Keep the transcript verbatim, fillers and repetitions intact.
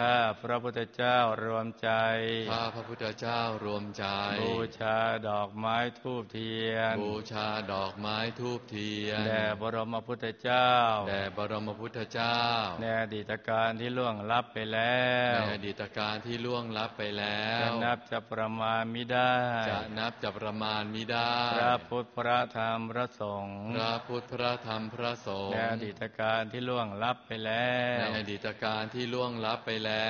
ข้าพระพุทธเจ้ารวมใจข้าพระพุทธเจ้ารวมใจบูชาดอกไม้ธูปเทียนบูชาดอกไม้ธูปเทียนแด่บรมพุทธเจ้าแด่บรมพุทธเจ้าในอดีตการที่ล่วงลับไปแล้วในอดีตการที่ล่วงลับไปแล้วจะนับจะประมาณมิได้จะนับจะประมาณมิได้พระพุทธพระธรรมพระสงฆ์พระพุทธพระธรรมพระสงฆ์ในอดีตการที่ล่วงลับไปแล้วในอดีตการที่ล่วงลับไปแล้